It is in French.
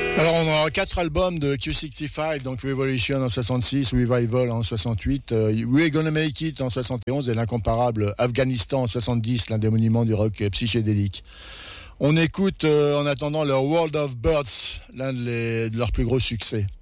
Alors on aura 4 albums de Q65, donc Revolution en 66, Revival en 68, We're Gonna Make It en 71 et l'incomparable Afghanistan en 70, l'un des monuments du rock psychédélique. On écoute en attendant leur World of Birds, l'un de leurs plus gros succès.